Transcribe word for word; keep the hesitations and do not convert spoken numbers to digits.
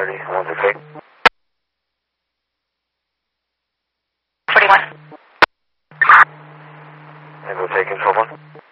thirty, one six eight. forty-one. And we'll take control one.